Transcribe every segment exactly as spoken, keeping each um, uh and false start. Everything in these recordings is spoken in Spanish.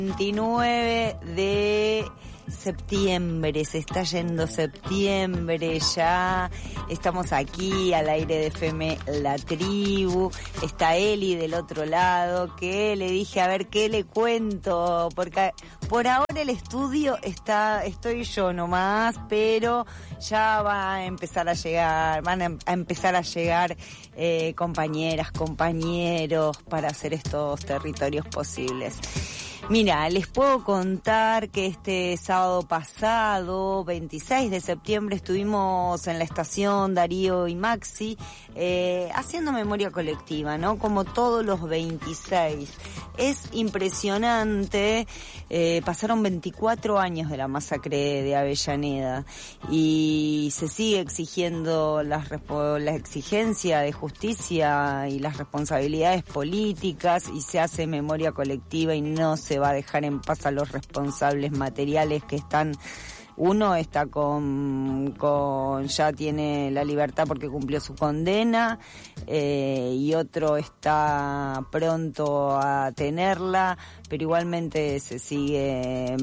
veintinueve de septiembre, se está yendo septiembre ya, estamos aquí al aire de F M La Tribu, está Eli del otro lado, que le dije a ver qué le cuento, porque por ahora el estudio está, estoy yo nomás, pero ya va a empezar a llegar, van a, a empezar a llegar eh, compañeras, compañeros para hacer estos territorios posibles. Mira, les puedo contar que este sábado pasado, veintiséis de septiembre, estuvimos en la estación Darío y Maxi eh, haciendo memoria colectiva, ¿no? Como todos los veintiséis. Es impresionante, eh, pasaron veinticuatro años de la masacre de Avellaneda y se sigue exigiendo la, la exigencia de justicia y las responsabilidades políticas y se hace memoria colectiva y no se va a dejar en paz a los responsables materiales que están. Uno está con, con ya tiene la libertad porque cumplió su condena eh, y otro está pronto a tenerla, pero igualmente se sigue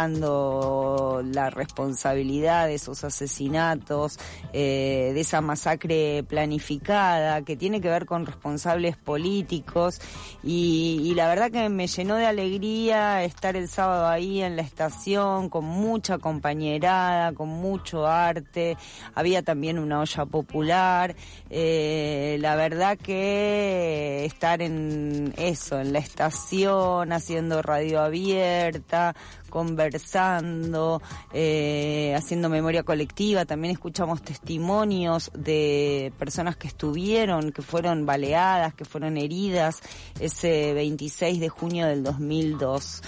marcando la responsabilidad de esos asesinatos, eh, de esa masacre planificada que tiene que ver con responsables políticos y, y la verdad que me llenó de alegría estar el sábado ahí en la estación con mucha compañía, con mucho arte, había también una olla popular, eh, la verdad que estar en eso, en la estación, haciendo radio abierta, conversando, eh, haciendo memoria colectiva, también escuchamos testimonios de personas que estuvieron, que fueron baleadas, que fueron heridas ese veintiséis de junio del dos mil dos.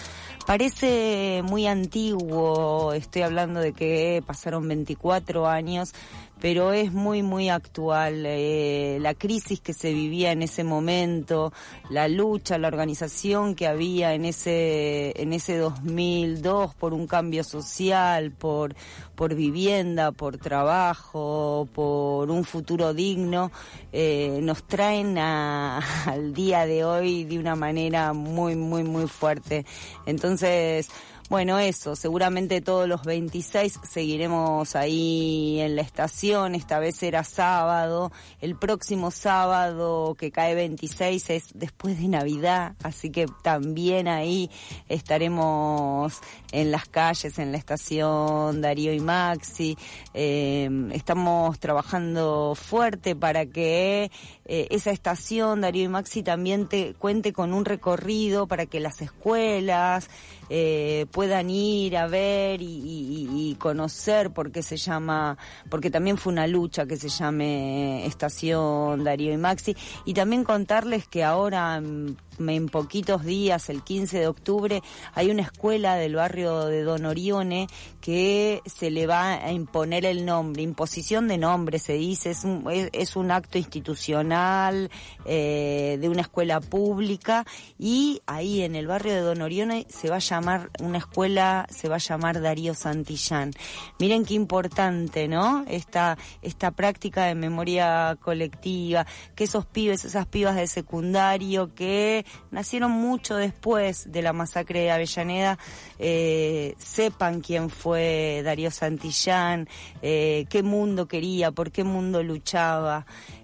Parece muy antiguo, estoy hablando de que pasaron veinticuatro años, pero es muy, muy actual. Eh, la crisis que se vivía en ese momento, la lucha, la organización que había en ese, en ese dos mil dos por un cambio social, por, por vivienda, por trabajo, por un futuro digno, eh, nos traen a, al día de hoy de una manera muy, muy, muy fuerte. Entonces, bueno, eso, seguramente todos los veintiséis seguiremos ahí en la estación, esta vez era sábado, el próximo sábado que cae veintiséis es después de Navidad, así que también ahí estaremos en las calles, en la estación Darío y Maxi, eh, estamos trabajando fuerte para que eh, esa estación Darío y Maxi también te cuente con un recorrido para que las escuelas eh, puedan ir a ver y, y, y conocer por qué se llama, porque también fue una lucha que se llame Estación Darío y Maxi, y también contarles que ahora en, en poquitos días, el quince de octubre, hay una escuela del barrio de Don Orione que se le va a imponer el nombre, imposición de nombre se dice, es un, es, es un acto institucional eh, de una escuela pública y ahí en el barrio de Don Orione se va a llamar una escuela, se va a llamar Darío Santillán. Miren qué importante, ¿no? Esta, esta práctica de memoria colectiva, que esos pibes, esas pibas de secundario que nacieron mucho después de la masacre de Avellaneda, eh, sepan quién fue Darío Santillán, eh, qué mundo quería, por qué mundo luchaba.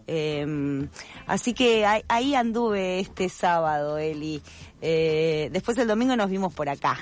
Eh, así que ahí, ahí anduve este sábado, Eli. Eh, después el domingo nos vimos por acá.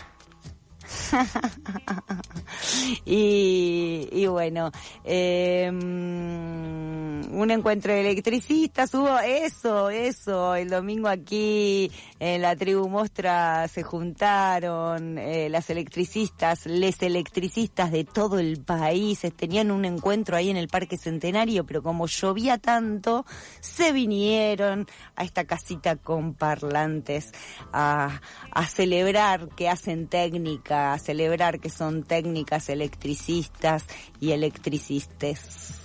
y, y bueno, eh, un encuentro de electricistas, hubo eso, eso, el domingo aquí en la tribu Mostra se juntaron eh, las electricistas, les electricistas de todo el país, tenían un encuentro ahí en el Parque Centenario, pero como llovía tanto, se vinieron a esta casita con parlantes a, a celebrar que hacen técnica, a celebrar que son técnicas electricistas y electricistes.